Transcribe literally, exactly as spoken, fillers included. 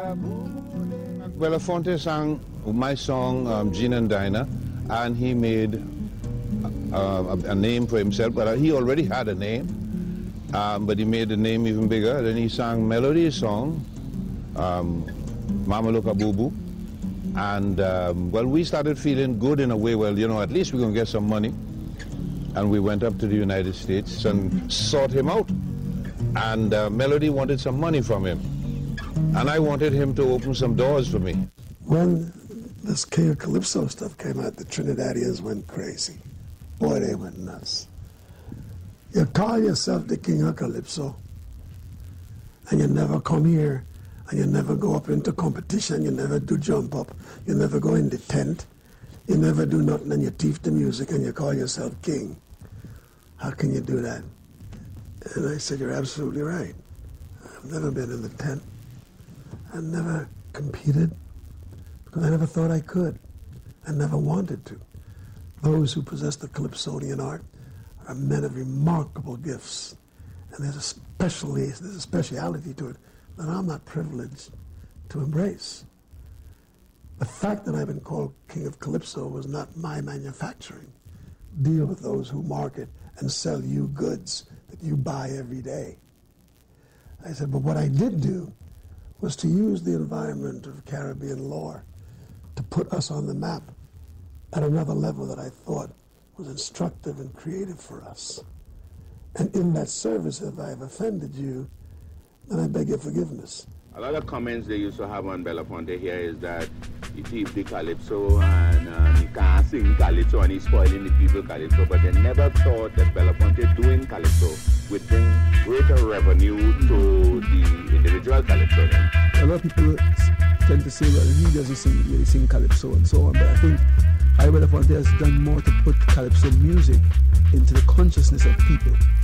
Belafonte sang my song, um, Gina and Dinah, and he made uh, a, a name for himself, but he already had a name, um, but he made the name even bigger. Then he sang Melody's song, um, Mama Look a Boo Boo, and um, well, we started feeling good in a way. Well, you know, at least we're gonna get some money, and we went up to the United States and sought him out, and uh, Melody wanted some money from him, and I wanted him to open some doors for me. When this King of Calypso stuff came out, the Trinidadians went crazy. Boy, they went nuts. You call yourself the King of Calypso, and you never come here, and you never go up into competition, you never do jump up, you never go in the tent, you never do nothing, and you teach the music, and you call yourself king. How can you do that? And I said, you're absolutely right. I've never been in the tent. I've never competed, because I never thought I could. I never wanted to. Those who possess the Calypsonian art are men of remarkable gifts. And there's a, specially, there's a speciality to it that I'm not privileged to embrace. The fact that I've been called King of Calypso was not my manufacturing. Deal with those who market and sell you goods that you buy every day. I said, but what I did do was to use the environment of Caribbean lore to put us on the map at another level that I thought was instructive and creative for us. And in that service, if I have offended you, then I beg your forgiveness. A lot of comments they used to have on Belafonte here is that he thieved the Calypso and um, he can't sing Calypso and he's spoiling the people Calypso, but they never thought that Belafonte doing Calypso would bring greater revenue to the individual Calypso then. A lot of people tend to say, well, he doesn't sing, really sing Calypso and so on, but I think I Belafonte has done more to put Calypso music into the consciousness of people.